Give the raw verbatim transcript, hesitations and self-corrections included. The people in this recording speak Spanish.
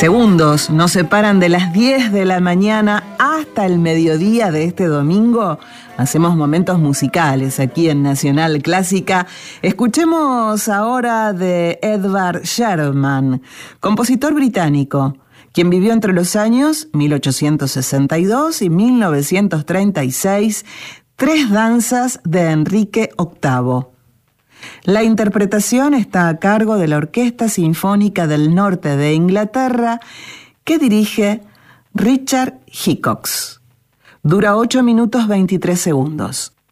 Segundos nos separan de las diez de la mañana hasta el mediodía de este domingo. Hacemos momentos musicales aquí en Nacional Clásica. Escuchemos ahora de Edward Sherman, compositor británico, quien vivió entre los años mil ochocientos sesenta y dos y mil novecientos treinta y seis, Tres danzas de Enrique octavo. La interpretación está a cargo de la Orquesta Sinfónica del Norte de Inglaterra, que dirige Richard Hickox. Dura ocho minutos veintitrés segundos.